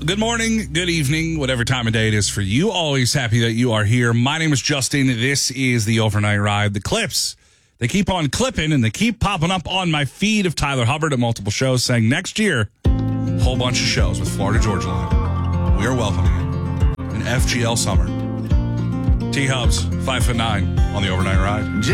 Good morning, good evening, whatever time of day it is for you. Always happy that you are here. My name is Justin. This is the Overnight Ride. The clips, they keep on clipping and they keep popping up on my feed of Tyler Hubbard at multiple shows saying next year, a whole bunch of shows with Florida Georgia Line. We are welcoming it. An FGL summer. T-Hubs, 5'9" on the Overnight Ride.